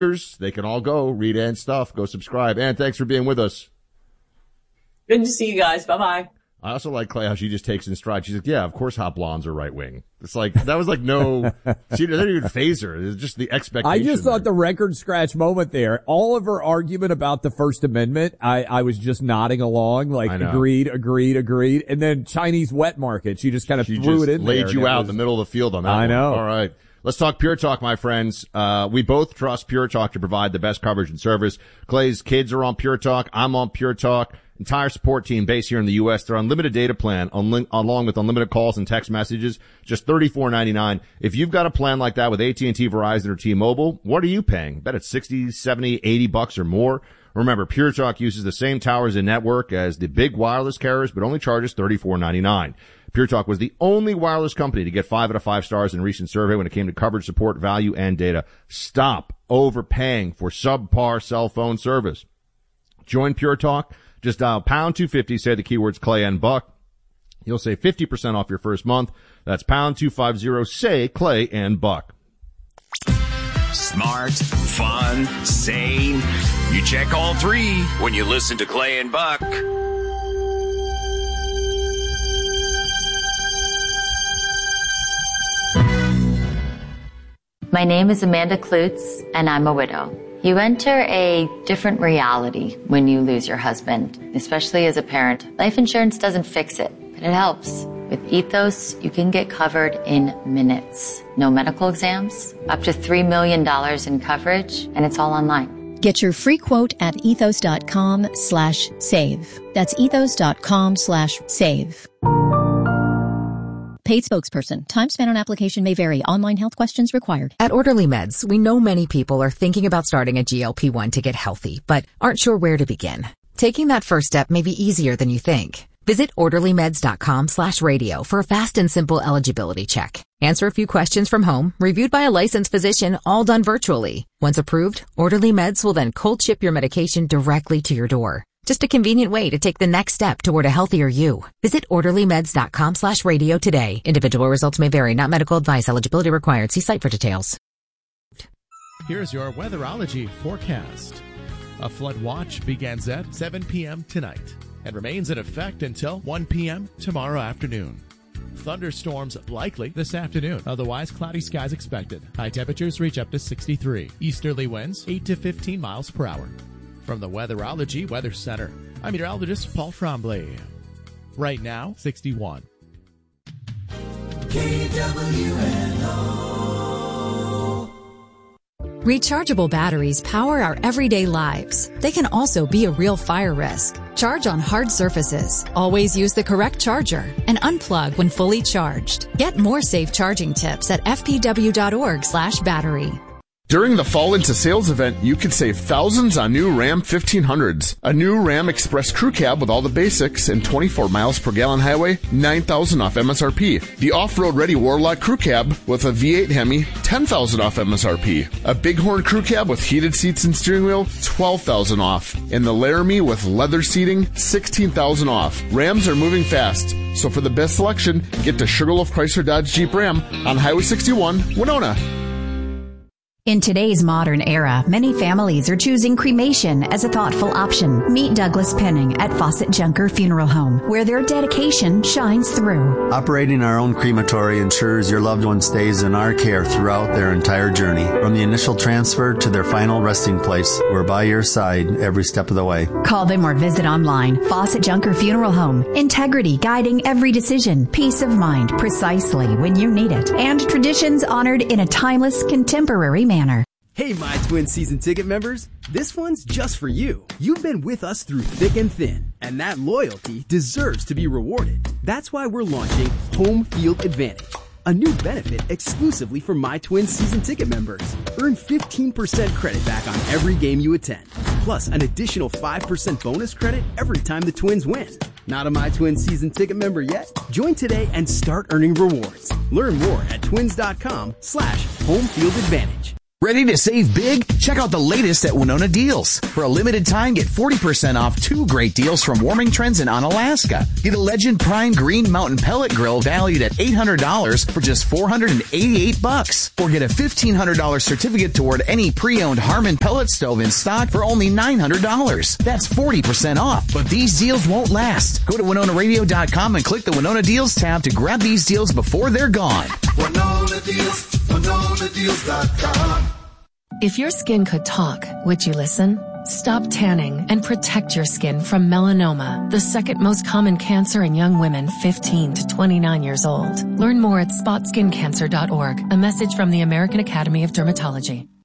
They can all go read Ann's stuff. Go subscribe. Ann, thanks for being with us. Good to see you guys. Bye-bye. I also like Clay how she just takes in stride. She's like, yeah, of course hot blondes are right wing. It's like, that was like no, she didn't even phase her. It's just the expectation. I just thought the record scratch moment there, all of her argument about the First Amendment, I was just nodding along, like agreed. And then Chinese wet market, she just kind of threw it in there. Laid you out in the middle of the field on that one. I know. All right. Let's talk Pure Talk, my friends. We both trust Pure Talk to provide the best coverage and service. Clay's kids are on Pure Talk. I'm on Pure Talk. Entire support team based here in the U.S. Their unlimited data plan, along with unlimited calls and text messages, just $34.99. If you've got a plan like that with AT&T, Verizon, or T-Mobile, what are you paying? Bet it's $60, $70, $80 or more. Remember, Pure Talk uses the same towers and network as the big wireless carriers, but only charges $34.99. Pure Talk was the only wireless company to get 5 out of 5 stars in a recent survey when it came to coverage, support, value, and data. Stop overpaying for subpar cell phone service. Join Pure Talk. Just dial pound 250, say the keywords Clay and Buck. You'll save 50% off your first month. That's pound 250, say Clay and Buck. Smart, fun, sane. You check all three when you listen to Clay and Buck. My name is Amanda Klutz, and I'm a widow. You enter a different reality when you lose your husband, especially as a parent. Life insurance doesn't fix it, but it helps. With Ethos, you can get covered in minutes. No medical exams, up to $3 million in coverage, and it's all online. Get your free quote at ethos.com/save. That's ethos.com/save. Paid spokesperson. Time spent on application may vary. Online health questions required. At Orderly Meds, we know many people are thinking about starting a GLP-1 to get healthy, but aren't sure where to begin. Taking that first step may be easier than you think. Visit orderlymeds.com/radio for a fast and simple eligibility check. Answer a few questions from home, reviewed by a licensed physician, all done virtually. Once approved, Orderly Meds will then cold ship your medication directly to your door. Just a convenient way to take the next step toward a healthier you. Visit orderlymeds.com/radio today. Individual results may vary, not medical advice. Eligibility required. See site for details. Here's your weatherology forecast. A flood watch begins at 7 p.m. tonight and remains in effect until 1 p.m. tomorrow afternoon. Thunderstorms likely this afternoon. Otherwise, cloudy skies expected. High temperatures reach up to 63. Easterly winds 8 to 15 miles per hour. From the Weatherology Weather Center, I'm meteorologist Paul Tremblay. Right now, 61. KWNO. Rechargeable batteries power our everyday lives. They can also be a real fire risk. Charge on hard surfaces. Always use the correct charger and unplug when fully charged. Get more safe charging tips at fpw.org/battery. During the Fall Into Sales event, you could save thousands on new Ram 1500s. A new Ram Express Crew Cab with all the basics and 24 miles per gallon highway, $9,000 off MSRP. The off-road ready Warlock Crew Cab with a V8 Hemi, $10,000 off MSRP. A Bighorn Crew Cab with heated seats and steering wheel, $12,000 off. And the Laramie with leather seating, $16,000 off. Rams are moving fast, so for the best selection, get to Sugarloaf Chrysler Dodge Jeep Ram on Highway 61, Winona. In today's modern era, many families are choosing cremation as a thoughtful option. Meet Douglas Penning at Fawcett Junker Funeral Home, where their dedication shines through. Operating our own crematory ensures your loved one stays in our care throughout their entire journey. From the initial transfer to their final resting place, we're by your side every step of the way. Call them or visit online. Fawcett Junker Funeral Home. Integrity guiding every decision. Peace of mind precisely when you need it. And traditions honored in a timeless, contemporary manner. Hey, My Twin season ticket members, this one's just for you. You've been with us through thick and thin, and that loyalty deserves to be rewarded. That's why we're launching Home Field Advantage, a new benefit exclusively for My Twin season ticket members. Earn 15% credit back on every game you attend, plus an additional 5% bonus credit every time the Twins win. Not a My Twin season ticket member yet? Join today and start earning rewards. Learn more at twins.com/homefieldadvantage. Ready to save big? Check out the latest at Winona Deals. For a limited time, get 40% off 2 great deals from Warming Trends in Onalaska. Get a Legend Prime Green Mountain Pellet Grill valued at $800 for just $488. Or get a $1,500 certificate toward any pre-owned Harmon pellet stove in stock for only $900. That's 40% off. But these deals won't last. Go to WinonaRadio.com and click the Winona Deals tab to grab these deals before they're gone. Winona Deals, WinonaDeals.com. If your skin could talk, would you listen? Stop tanning and protect your skin from melanoma, the second most common cancer in young women 15 to 29 years old. Learn more at spotskincancer.org. A message from the American Academy of Dermatology.